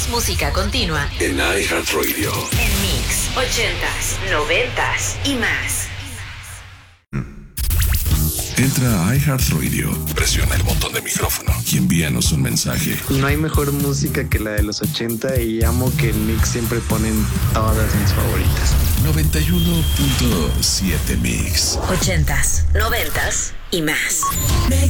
más música continua en iHeartRadio. En Mix 80s, 90s y más. Entra a iHeartRadio, presiona el botón de micrófono y envíanos un mensaje. No hay mejor música que la de los 80 y amo que en Mix siempre ponen todas mis favoritas. 91.7 Mix. 80s, 90s y más.